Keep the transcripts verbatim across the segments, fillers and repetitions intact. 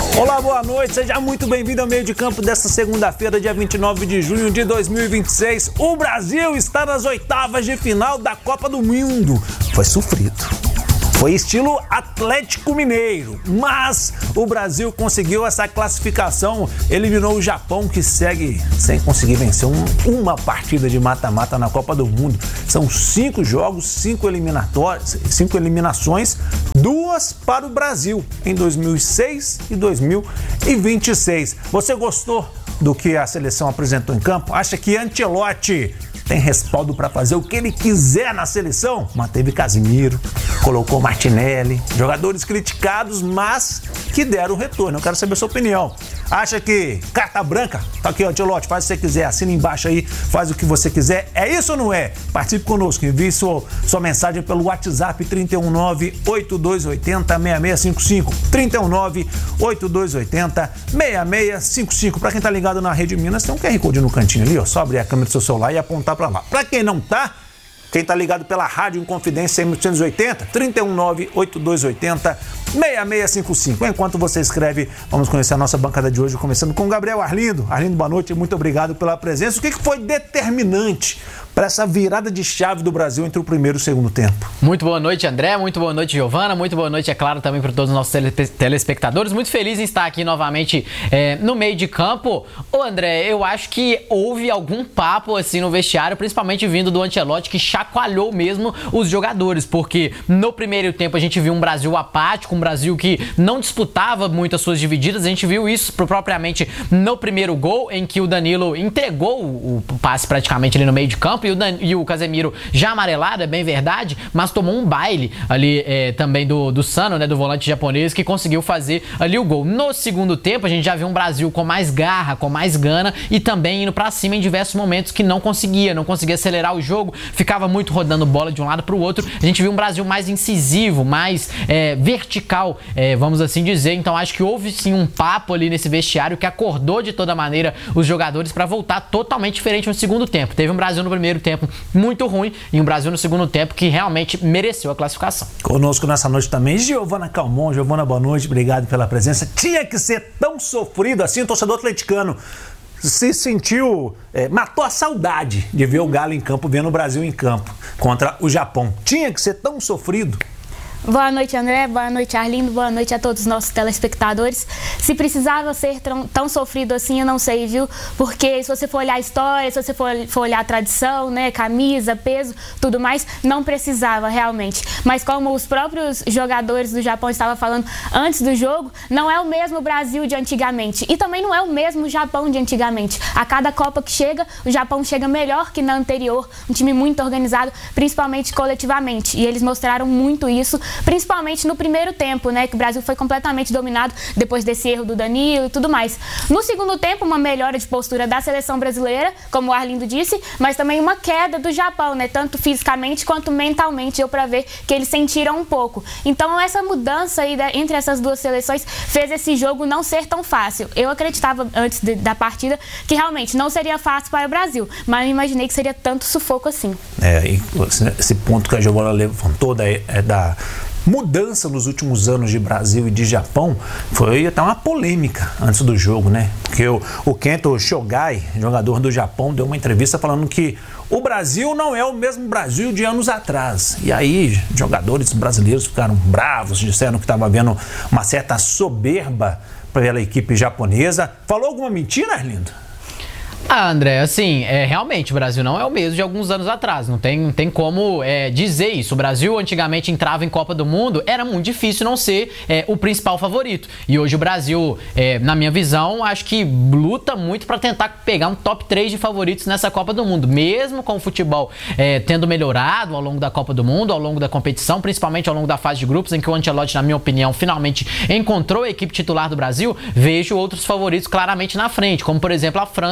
Olá, boa noite, seja muito bem-vindo ao meio de campo desta segunda-feira, dia vinte e nove de junho de dois mil e vinte e seis. O Brasil está nas oitavas de final da Copa do Mundo. Foi sofrido. Foi estilo Atlético Mineiro, mas o Brasil conseguiu essa classificação, eliminou o Japão, que segue sem conseguir vencer um, uma partida de mata-mata na Copa do Mundo. São cinco jogos, cinco eliminatórios, cinco eliminações, duas para o Brasil em dois mil e seis e dois mil e vinte e seis. Você gostou do que a seleção apresentou em campo? Acha que Ancelotti tem respaldo para fazer o que ele quiser na seleção? Manteve Casemiro, colocou Martinelli, jogadores criticados, mas que deram retorno. Eu quero saber a sua opinião. Acha que carta branca? Tá aqui, ó, Ancelotti, faz o que você quiser, assina embaixo aí, faz o que você quiser. É isso ou não é? Participe conosco, envie sua, sua mensagem pelo WhatsApp trinta e um nove, oito dois oito zero, seis seis cinco cinco. trinta e um nove, oito dois oito zero, seis seis cinco cinco. Pra quem tá ligado na Rede Minas, tem um Q R Code no cantinho ali, ó. Só abrir a câmera do seu celular e apontar pra lá. Pra quem não tá, quem tá ligado pela Rádio Inconfidência mil oitocentos e oitenta, trinta e um nove, oito dois oito zero, seis seis cinco cinco. Enquanto você escreve, vamos conhecer a nossa bancada de hoje, começando com o Gabriel Arlindo. Arlindo, boa noite, muito obrigado pela presença. O que foi determinante para essa virada de chave do Brasil entre o primeiro e o segundo tempo? Muito boa noite, André, muito boa noite, Giovana, muito boa noite, é claro, também para todos os nossos tele telespectadores. Muito feliz em estar aqui novamente é, no meio de campo. Ô, André, eu acho que houve algum papo assim no vestiário, principalmente vindo do Ancelotti, que chacoalhou mesmo os jogadores, porque no primeiro tempo a gente viu um Brasil apático, um Brasil que não disputava muito as suas divididas. A gente viu isso propriamente no primeiro gol, em que o Danilo entregou o passe praticamente ali no meio de campo, e o, Dan, e o Casemiro já amarelado, é bem verdade, mas tomou um baile ali é, também do, do Sano, né, do volante japonês, que conseguiu fazer ali o gol. No segundo tempo a gente já viu um Brasil com mais garra, com mais gana, e também indo pra cima em diversos momentos que não conseguia, não conseguia acelerar o jogo, ficava muito rodando bola de um lado pro outro. A gente viu um Brasil mais incisivo, mais é, vertical, é, vamos assim dizer. Então acho que houve sim um papo ali nesse vestiário que acordou de toda maneira os jogadores para voltar totalmente diferente no segundo tempo. Teve um Brasil no primeiro tempo muito ruim e um Brasil no segundo tempo que realmente mereceu a classificação. Conosco nessa noite também Giovana Calmon. Giovana, boa noite, obrigado pela presença. Tinha que ser tão sofrido assim, o torcedor atleticano se sentiu, é, matou a saudade de ver o Galo em campo, vendo o Brasil em campo contra o Japão. Tinha que ser tão sofrido? Boa noite, André. Boa noite, Arlindo. Boa noite a todos os nossos telespectadores. Se precisava ser tão, tão sofrido assim, eu não sei, viu? Porque se você for olhar a história, se você for, for olhar a tradição, né, camisa, peso, tudo mais, não precisava realmente. Mas como os próprios jogadores do Japão estavam falando antes do jogo, não é o mesmo Brasil de antigamente. E também não é o mesmo Japão de antigamente. A cada Copa que chega, o Japão chega melhor que na anterior. Um time muito organizado, principalmente coletivamente. E eles mostraram muito isso, principalmente no primeiro tempo, né, que o Brasil foi completamente dominado depois desse erro do Danilo e tudo mais. No segundo tempo, uma melhora de postura da seleção brasileira, como o Arlindo disse, mas também uma queda do Japão, né, tanto fisicamente quanto mentalmente, deu para ver que eles sentiram um pouco. Então essa mudança aí da, entre essas duas seleções fez esse jogo não ser tão fácil. Eu acreditava antes de, da partida que realmente não seria fácil para o Brasil, mas não imaginei que seria tanto sufoco assim. É, e esse ponto que a Giovana levantou da, é da mudança nos últimos anos de Brasil e de Japão, foi até uma polêmica antes do jogo, né? Porque o, o Kento Shogai, jogador do Japão, deu uma entrevista falando que o Brasil não é o mesmo Brasil de anos atrás. E aí, jogadores brasileiros ficaram bravos, disseram que estava havendo uma certa soberba pela equipe japonesa. Falou alguma mentira, Arlindo? Ah, André, assim, é, realmente o Brasil não é o mesmo de alguns anos atrás, não tem, não tem como é, dizer isso. O Brasil antigamente entrava em Copa do Mundo, era muito difícil não ser é, o principal favorito. E hoje o Brasil, é, na minha visão, acho que luta muito para tentar pegar um top três de favoritos nessa Copa do Mundo, mesmo com o futebol é, tendo melhorado ao longo da Copa do Mundo, ao longo da competição, principalmente ao longo da fase de grupos, em que o Ancelotti, na minha opinião, finalmente encontrou a equipe titular do Brasil. Vejo outros favoritos claramente na frente, como por exemplo a França e a Argentina.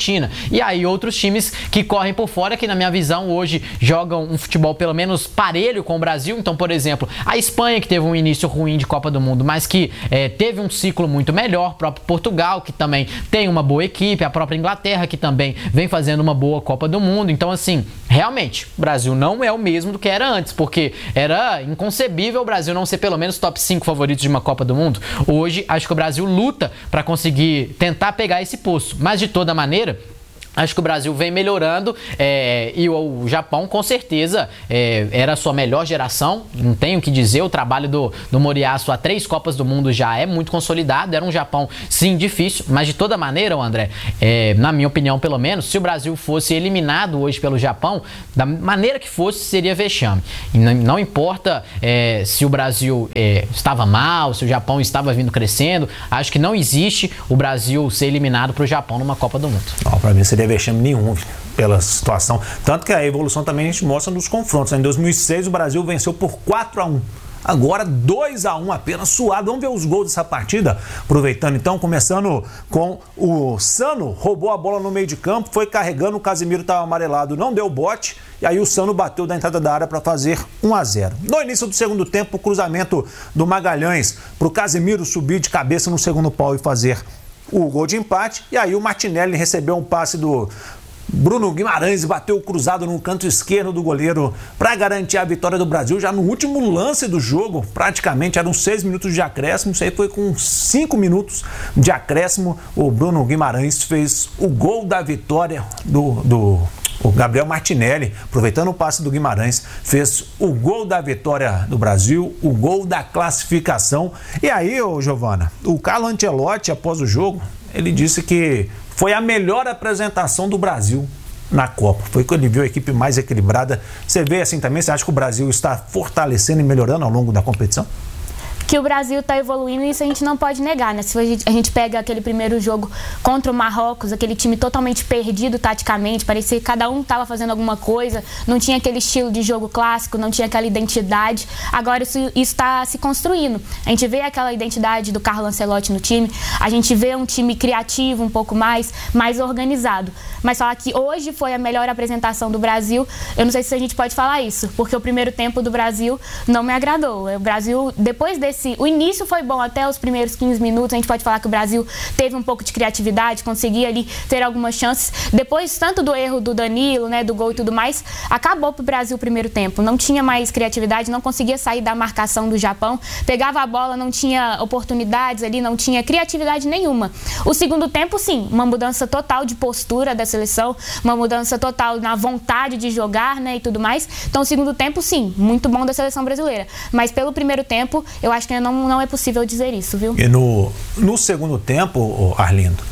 Argentina. E aí outros times que correm por fora, que na minha visão hoje jogam um futebol pelo menos parelho com o Brasil. Então, por exemplo, a Espanha, que teve um início ruim de Copa do Mundo, mas que é, teve um ciclo muito melhor, o próprio Portugal, que também tem uma boa equipe, a própria Inglaterra, que também vem fazendo uma boa Copa do Mundo. Então, assim, realmente, o Brasil não é o mesmo do que era antes, porque era inconcebível o Brasil não ser pelo menos top cinco favoritos de uma Copa do Mundo. Hoje, acho que o Brasil luta para conseguir tentar pegar esse posto, mas de toda maneira, acho que o Brasil vem melhorando é, e o, o Japão, com certeza, é, era a sua melhor geração. Não tenho o que dizer, o trabalho do, do Moriyasu há três Copas do Mundo já é muito consolidado. Era um Japão, sim, difícil, mas de toda maneira, André, é, na minha opinião, pelo menos, se o Brasil fosse eliminado hoje pelo Japão, da maneira que fosse, seria vexame. E não, não importa é, se o Brasil é, estava mal, se o Japão estava vindo crescendo, acho que não existe o Brasil ser eliminado para o Japão numa Copa do Mundo. Não, para mim seria vexame nenhum pela situação, tanto que a evolução também a gente mostra nos confrontos. Em dois mil e seis o Brasil venceu por quatro a um, agora dois a um apenas, suado. Vamos ver os gols dessa partida, aproveitando então, começando com o Sano, roubou a bola no meio de campo, foi carregando, o Casemiro estava amarelado, não deu bote, e aí o Sano bateu da entrada da área para fazer um a zero. No início do segundo tempo, o cruzamento do Magalhães para o Casemiro subir de cabeça no segundo pau e fazer o gol de empate, e aí o Martinelli recebeu um passe do Bruno Guimarães e bateu cruzado no canto esquerdo do goleiro para garantir a vitória do Brasil já no último lance do jogo. Praticamente eram seis minutos de acréscimo, isso aí foi com cinco minutos de acréscimo. O Bruno Guimarães fez o gol da vitória do, do o Gabriel Martinelli, aproveitando o passe do Guimarães, fez o gol da vitória do Brasil, o gol da classificação. E aí, ô Giovana, o Carlo Ancelotti, após o jogo, ele disse que foi a melhor apresentação do Brasil na Copa. Foi que ele viu a equipe mais equilibrada. Você vê assim também? Você acha que o Brasil está fortalecendo e melhorando ao longo da competição? Que o Brasil está evoluindo, isso a gente não pode negar, né? Se a gente, a gente pega aquele primeiro jogo contra o Marrocos, aquele time totalmente perdido taticamente, parecia que cada um estava fazendo alguma coisa, não tinha aquele estilo de jogo clássico, não tinha aquela identidade. Agora isso está se construindo. A gente vê aquela identidade do Carlo Ancelotti no time, a gente vê um time criativo um pouco mais, mais organizado. Mas falar que hoje foi a melhor apresentação do Brasil, eu não sei se a gente pode falar isso, porque o primeiro tempo do Brasil não me agradou. O Brasil, depois desse o início foi bom até os primeiros quinze minutos, a gente pode falar que o Brasil teve um pouco de criatividade, conseguia ali ter algumas chances. Depois, tanto do erro do Danilo, né, do gol e tudo mais, acabou pro Brasil o primeiro tempo. Não tinha mais criatividade, não conseguia sair da marcação do Japão, pegava a bola, não tinha oportunidades ali, não tinha criatividade nenhuma. O segundo tempo, sim, uma mudança total de postura da seleção, uma mudança total na vontade de jogar, né, e tudo mais. Então, o segundo tempo, sim, muito bom da seleção brasileira. Mas pelo primeiro tempo, eu acho que Não, não é possível dizer isso, viu? E no, no segundo tempo, Arlindo,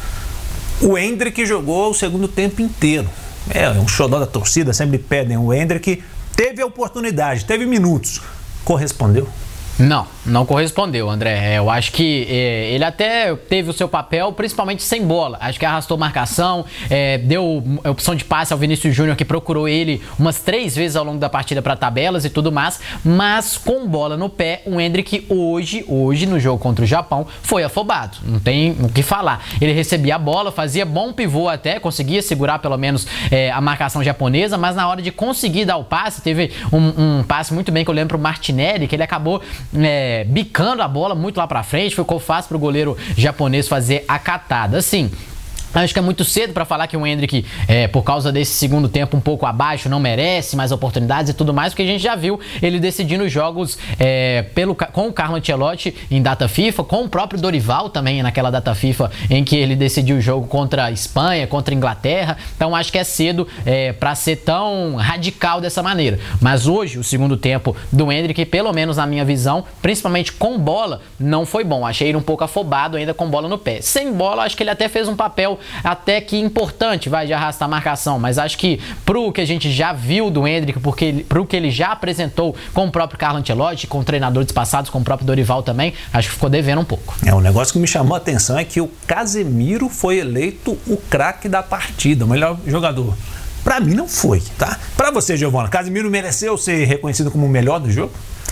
o Endrick jogou o segundo tempo inteiro. É um xodó da torcida, sempre pedem o Endrick. Teve a oportunidade, teve minutos. Correspondeu? Não, não correspondeu, André. Eu acho que é, ele até teve o seu papel, principalmente sem bola. Acho que arrastou marcação, é, deu opção de passe ao Vinícius Júnior, que procurou ele umas três vezes ao longo da partida para tabelas e tudo mais. Mas com bola no pé, o Endrick hoje, hoje no jogo contra o Japão, foi afobado. Não tem o que falar. Ele recebia a bola, fazia bom pivô até, conseguia segurar pelo menos é, a marcação japonesa, mas na hora de conseguir dar o passe, teve um, um passe muito bem que eu lembro pro Martinelli, que ele acabou É, bicando a bola muito lá pra frente, ficou fácil pro goleiro japonês fazer a catada. Assim, acho que é muito cedo para falar que o Endrick, é, por causa desse segundo tempo um pouco abaixo, não merece mais oportunidades e tudo mais, porque a gente já viu ele decidindo jogos é, pelo, com o Carlo Ancelotti em data FIFA, com o próprio Dorival também naquela data FIFA em que ele decidiu o jogo contra a Espanha, contra a Inglaterra. Então acho que é cedo é, para ser tão radical dessa maneira. Mas hoje, o segundo tempo do Endrick, pelo menos na minha visão, principalmente com bola, não foi bom. Achei ele um pouco afobado ainda com bola no pé. Sem bola, acho que ele até fez um papel até que importante, vai, de arrastar a marcação, mas acho que pro que a gente já viu do Endrick, porque ele, pro que ele já apresentou com o próprio Carlo Ancelotti, com treinadores passados, com o próprio Dorival também, acho que ficou devendo um pouco. É, um negócio que me chamou a atenção é que o Casemiro foi eleito o craque da partida, o melhor jogador. Pra mim não foi, tá? Pra você, Giovana, Casemiro mereceu ser reconhecido como o melhor do jogo?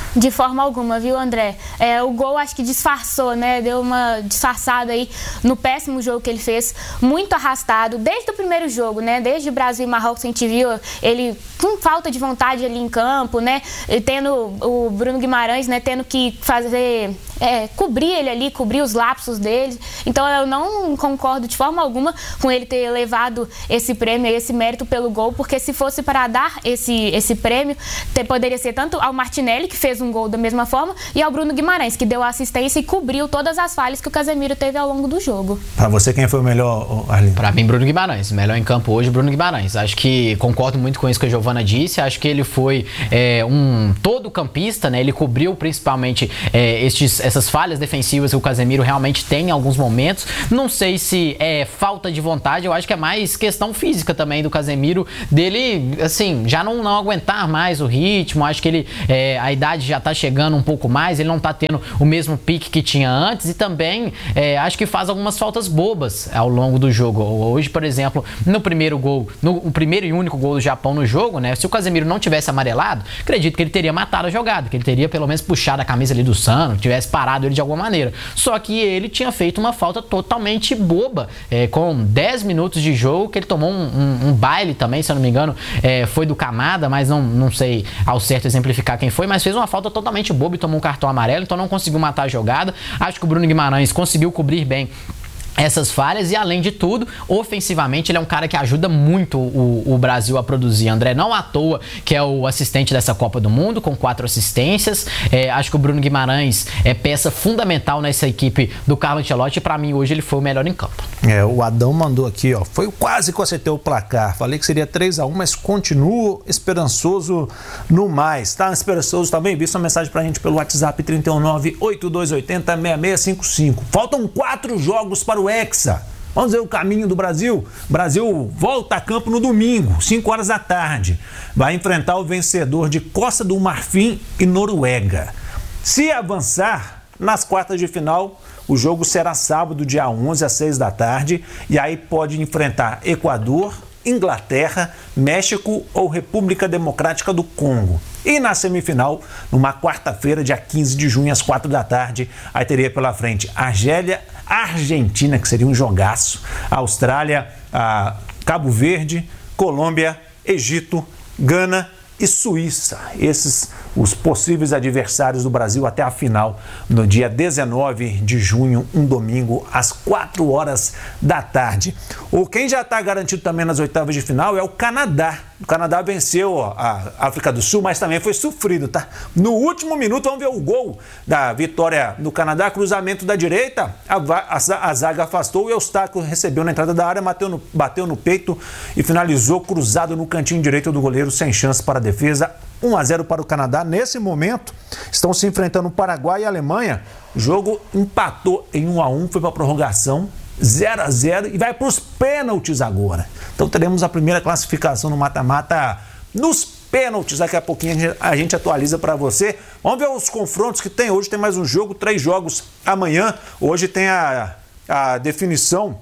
De forma alguma, viu, André? É, o gol acho que disfarçou, né? Deu uma disfarçada aí no péssimo jogo que ele fez, muito arrastado, desde o primeiro jogo, né? Desde Brasil e Marrocos a gente viu ele com falta de vontade ali em campo, né? E tendo o Bruno Guimarães, né? Tendo que fazer, é, cobrir ele ali, cobrir os lapsos dele. Então eu não concordo de forma alguma com ele ter levado esse prêmio, esse mérito pelo gol, porque se fosse para dar esse, esse prêmio, ter, poderia ser tanto ao Martinelli, que fez um gol da mesma forma, e ao Bruno Guimarães, que deu assistência e cobriu todas as falhas que o Casemiro teve ao longo do jogo. Pra você, quem foi o melhor, Arlindo? Pra mim, Bruno Guimarães. Melhor em campo hoje, Bruno Guimarães. Acho que concordo muito com isso que a Giovana disse. Acho que ele foi é, um todo campista, né? Ele cobriu principalmente é, estes, essas falhas defensivas que o Casemiro realmente tem em alguns momentos. Não sei se é falta de vontade, eu acho que é mais questão física também do Casemiro, dele, assim, já não, não aguentar mais o ritmo. Acho que ele, é, a idade já tá chegando um pouco mais, ele não tá tendo o mesmo pique que tinha antes, e também é, acho que faz algumas faltas bobas ao longo do jogo. Hoje, por exemplo, no primeiro gol, no o primeiro e único gol do Japão no jogo, né? Se o Casemiro não tivesse amarelado, acredito que ele teria matado a jogada, que ele teria pelo menos puxado a camisa ali do Sano, tivesse parado ele de alguma maneira. Só que ele tinha feito uma falta totalmente boba, é, com dez minutos de jogo, que ele tomou um, um, um baile também, se eu não me engano, é, foi do Kamada, mas não, não sei ao certo exemplificar quem foi, mas fez uma falta totalmente boba e tomou um cartão amarelo, então não conseguiu matar a jogada. Acho que o Bruno Guimarães conseguiu cobrir bem essas falhas e, além de tudo, ofensivamente ele é um cara que ajuda muito o, o Brasil a produzir. André, não à toa que é o assistente dessa Copa do Mundo, com quatro assistências. É, acho que o Bruno Guimarães é peça fundamental nessa equipe do Carlo Ancelotti, e para mim hoje ele foi o melhor em campo. É, o Adão mandou aqui, ó, foi quase que eu acertei o placar, falei que seria três a um, mas continuo esperançoso no mais. Tá esperançoso também? Vi sua mensagem pra gente pelo WhatsApp trinta e um nove, oito dois oito zero, seis seis cinco cinco. Faltam quatro jogos para o Hexa. Vamos ver o caminho do Brasil. Brasil volta a campo no domingo, cinco horas da tarde. Vai enfrentar o vencedor de Costa do Marfim e Noruega. Se avançar nas quartas de final, o jogo será sábado, dia onze, às seis da tarde. E aí pode enfrentar Equador, Inglaterra, México ou República Democrática do Congo. E na semifinal, numa quarta-feira, dia quinze de junho, às quatro da tarde, aí teria pela frente Argélia, Argentina, que seria um jogaço, Austrália, a Cabo Verde, Colômbia, Egito, Gana e Suíça. Esses os possíveis adversários do Brasil até a final, no dia dezenove de junho, um domingo, às quatro horas da tarde. Ou quem já está garantido também nas oitavas de final é o Canadá. O Canadá venceu a África do Sul, mas também foi sofrido, tá? No último minuto, vamos ver o gol da vitória do Canadá, cruzamento da direita, a, a, a zaga afastou, o Eustáquio recebeu na entrada da área, bateu no, bateu no peito e finalizou cruzado no cantinho direito do goleiro, sem chance para a defesa. um a zero para o Canadá. Nesse momento, estão se enfrentando o Paraguai e a Alemanha. O jogo empatou em um a um, foi para a prorrogação, zero a zero, e vai para os pênaltis agora. Então teremos a primeira classificação no mata-mata nos pênaltis. Daqui a pouquinho a gente atualiza para você. Vamos ver os confrontos que tem. Hoje tem mais um jogo, três jogos amanhã. Hoje tem a, a definição,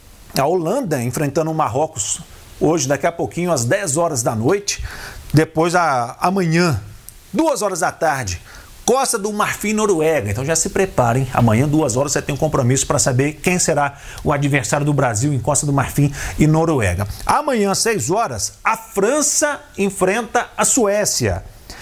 a Holanda enfrentando o Marrocos. Hoje, daqui a pouquinho, às dez horas da noite. Depois, a, amanhã, duas horas da tarde, Costa do Marfim, Noruega. Então já se preparem. Amanhã, duas horas, você tem um compromisso para saber quem será o adversário do Brasil em Costa do Marfim e Noruega. Amanhã, às seis horas, a França enfrenta a Suécia.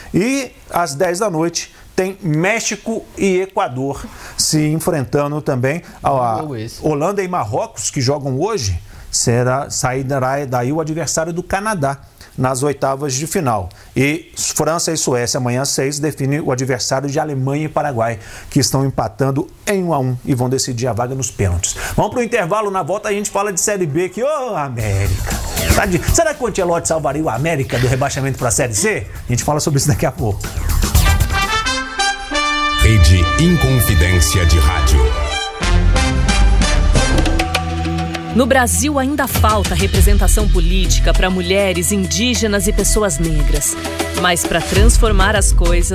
E às dez da noite, tem México e Equador se enfrentando também. A Holanda e Marrocos, que jogam hoje, será, sairá daí o adversário do Canadá nas oitavas de final. E França e Suécia, amanhã às seis, define o adversário de Alemanha e Paraguai, que estão empatando em um a um e vão decidir a vaga nos pênaltis. Vamos para o intervalo, na volta a gente fala de Série B aqui. Ô, oh, América! Tá de... Será que o Ancelotti salvaria o América do rebaixamento para a Série C? A gente fala sobre isso daqui a pouco. Rede Inconfidência de Rádio. No Brasil ainda falta representação política para mulheres, indígenas e pessoas negras. Mas para transformar as coisas,